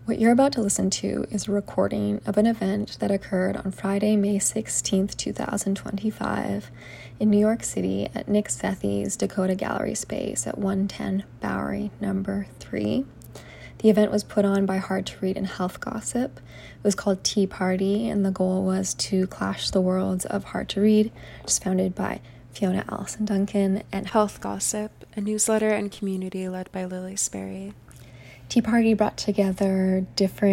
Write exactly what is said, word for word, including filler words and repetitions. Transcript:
What you're about to listen to is a recording of an event that occurred on Friday, May sixteenth, twenty twenty-five in New York City at Nick Sethi's Dakota Gallery Space at one ten Bowery, number three. The event was put on by Hard to Read and Health Gossip. It was called Tea Party, and the goal was to clash the worlds of Hard to Read, which is founded by Fiona Allison Duncan, and Health Gossip, a newsletter and community led by Lily Sperry. Tea Party brought together different